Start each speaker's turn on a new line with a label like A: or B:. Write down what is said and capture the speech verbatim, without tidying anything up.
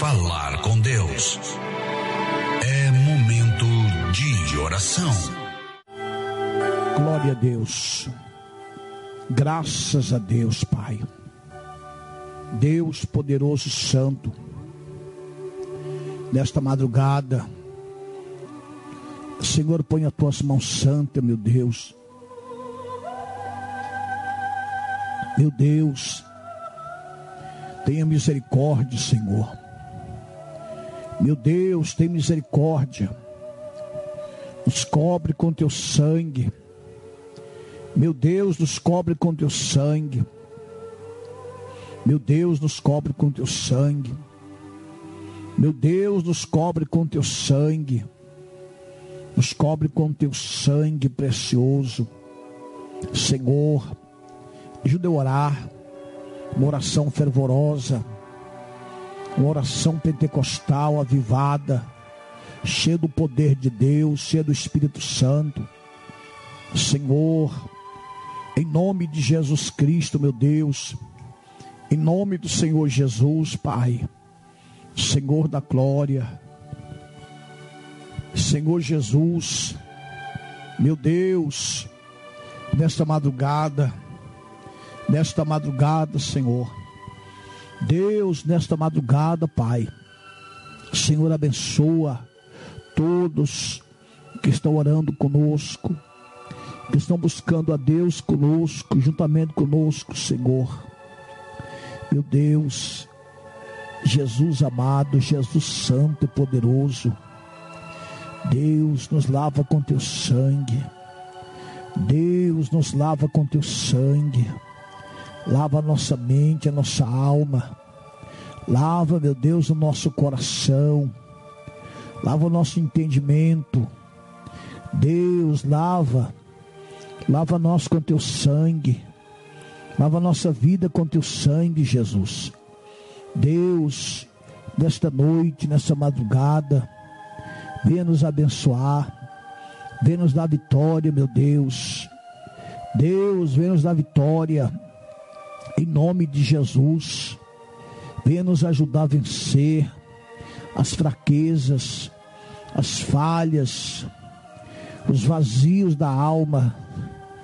A: falar com Deus. É momento de oração.
B: Glória a Deus. Graças a Deus, Pai. Deus poderoso santo, nesta madrugada, Senhor, põe as tuas mãos santas, meu Deus. Meu Deus, tenha misericórdia, Senhor. Meu Deus, tenha misericórdia. Nos cobre com teu sangue. Meu Deus, nos cobre com teu sangue. Meu Deus, nos cobre com teu sangue. Meu Deus, nos cobre com teu sangue. Nos cobre com teu sangue precioso. Senhor, ajuda eu a orar. Uma oração fervorosa. Uma oração pentecostal avivada. Cheia do poder de Deus, cheia do Espírito Santo. Senhor, em nome de Jesus Cristo, meu Deus, em nome do Senhor Jesus, Pai, Senhor da glória, Senhor Jesus, meu Deus, nesta madrugada, nesta madrugada, Senhor, Deus, nesta madrugada, Pai, Senhor, abençoa todos que estão orando conosco, que estão buscando a Deus conosco, juntamente conosco, Senhor. Meu Deus, Jesus amado, Jesus santo e poderoso, Deus, nos lava com teu sangue. Deus, nos lava com teu sangue. Lava a nossa mente, a nossa alma. Lava, meu Deus, o nosso coração. Lava o nosso entendimento. Deus, lava. Lava nós com teu sangue. Lava a nossa vida com teu sangue, Jesus. Deus, nesta noite, nessa madrugada, venha nos abençoar. Venha nos dar vitória, meu Deus. Deus, venha nos dar vitória. Em nome de Jesus. Venha nos ajudar a vencer as fraquezas, as falhas, os vazios da alma.